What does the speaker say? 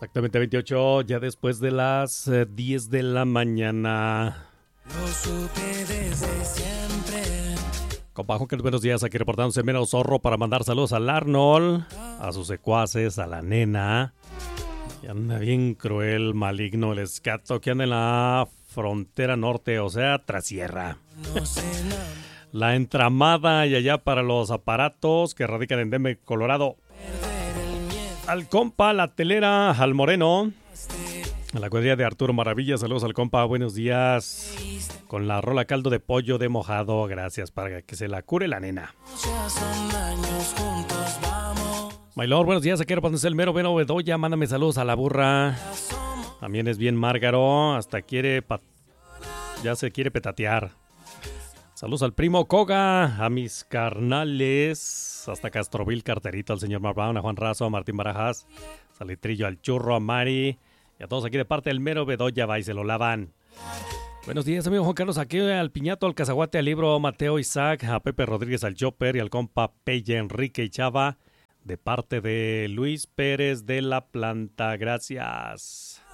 Exactamente 28, ya después de las 10 de la mañana. Lo supe desde siempre. Compa Junkers, buenos días, aquí reportándose Menos Zorro para mandar saludos al Arnold, a sus secuaces, a la nena. Y anda bien cruel, maligno el escato que anda en la frontera norte, o sea, trasierra. La entramada y allá para los aparatos que radican en Denver, Colorado. Al compa, la telera, al moreno. A la cuadrilla de Arturo Maravilla, saludos al compa, buenos días. Con la rola caldo de pollo de mojado, gracias, para que se la cure la nena. Maylor, buenos días, aquí reportándose el mero Veno Bedoya, mándame saludos a la burra. También es bien márgaro, hasta ya se quiere petatear. Saludos al primo Koga, a mis carnales, hasta Castroville, Carterito, al señor Marbaun, a Juan Razo, a Martín Barajas, Salitrillo, al Churro, a Mari, y a todos aquí de parte del mero Bedoya, va y se lo lavan. Buenos días, amigo Juan Carlos, aquí al Piñato, al Cazaguate, al Libro, Mateo, Isaac, a Pepe Rodríguez, al Chopper y al compa Pelle, Enrique y Chava, de parte de Luis Pérez de la Planta, gracias.